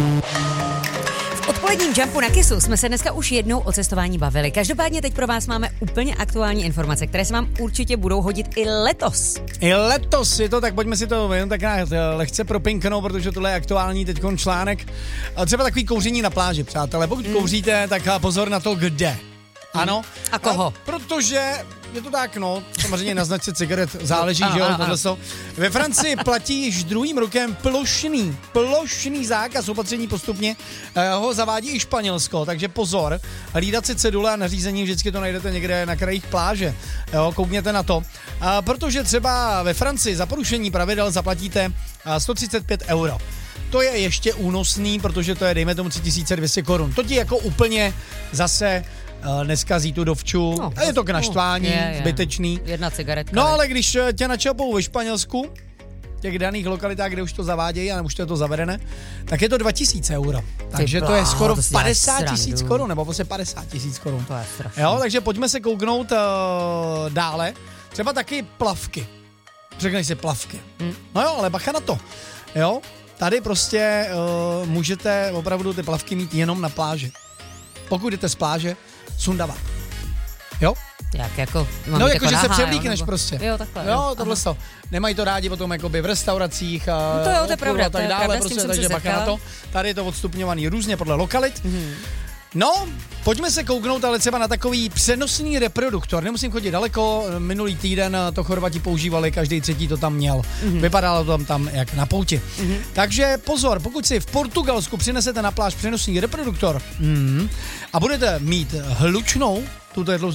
V odpoledním Jumpu na Kissu jsme se dneska už jednou o cestování bavili. Každopádně teď pro vás máme úplně aktuální informace, které se vám určitě budou hodit i letos. I letos je to tak, pojďme si to jen tak lehce propinknout, protože tohle je aktuální teďkon článek. Třeba takový kouření na pláži, přátelé. Pokud kouříte, tak pozor na to, kde. Ano. A koho? Protože je to tak, no, samozřejmě na značce cigaret záleží, že jo, tohle. Ve Francii platí již druhým rokem plošný zákaz opatření postupně, ho zavádí i Španělsko, takže pozor, hlídat si cedule a nařízení, vždycky to najdete někde na krajích pláže, jo, koukněte na to, protože třeba ve Francii za porušení pravidel zaplatíte 135 €. To je ještě únosný, protože to je, dejme tomu, 3200 korun. To ti jako úplně zase neskazí tu dovču. No, je to k naštvání, zbytečný. Jedna cigaretka. No ale když tě načapou ve Španělsku, těch daných lokalitách, kde už to zavádějí, a už to je to zavedené, tak je to 2000 €. Takže to je skoro 50 000 korun, nebo vlastně 50 000 korun. To je strašný. Jo, takže pojďme se kouknout dále. Třeba taky plavky. Řekneš si plavky. No jo, ale bacha na to. Jo, tady prostě můžete opravdu ty plavky mít jenom na pláži. Pokud jdete z pláže, sundavat. Jo? Jak jako? No jako, že se převlíkneš prostě. Jo, takhle. Jo, tohle to. Nemají to rádi potom jakoby v restauracích a no to jo, to je pravda, tak dále, prostě, takže bacha na to. Tady je to odstupňovaný různě podle lokalit. No, pojďme se kouknout ale třeba na takový přenosný reproduktor. Nemusím chodit daleko, minulý týden to Chorvati používali, každý třetí to tam měl. Vypadalo to tam jak na pouti. Takže pozor, pokud si v Portugalsku přinesete na pláž přenosný reproduktor a budete mít hlučnou, tuto